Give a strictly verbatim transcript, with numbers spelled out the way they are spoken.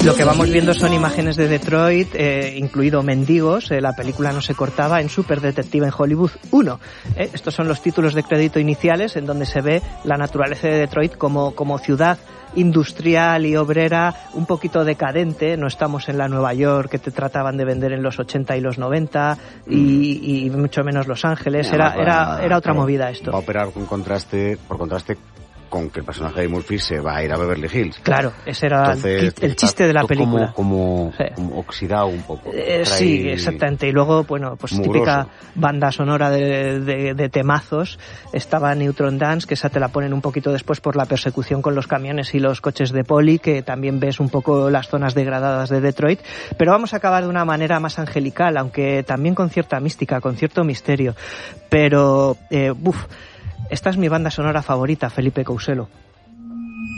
Lo que vamos viendo son imágenes de Detroit, eh, incluido Mendigos, eh, la película no se cortaba, en Super Detective en Hollywood uno. Eh, estos son los títulos de crédito iniciales en donde se ve la naturaleza de Detroit como, como ciudad industrial y obrera un poquito decadente. No estamos en la Nueva York que te trataban de vender en los ochenta y los noventa y, y mucho menos Los Ángeles. Era, era, era otra movida esto. Va a operar con contraste, por contraste con que el personaje de Murphy se va a ir a Beverly Hills. Claro, ese era Entonces, el, el chiste de la película. Como, como, sí. como oxidado un poco. Eh, sí, exactamente. Y luego, bueno, pues mugroso. Típica banda sonora de, de, de temazos. Estaba Neutron Dance, que esa te la ponen un poquito después por la persecución con los camiones y los coches de poli, que también ves un poco las zonas degradadas de Detroit. Pero vamos a acabar de una manera más angelical, aunque también con cierta mística, con cierto misterio. Pero, eh, buf, esta es mi banda sonora favorita, Felipe Couselo.